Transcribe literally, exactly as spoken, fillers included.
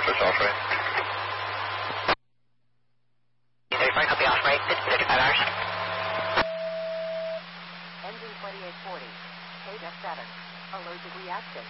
Northwest Osprey. thirty-five, copy Osprey, fifty-five hours. Engine twenty-eight forty, K F seven, allergic reaction.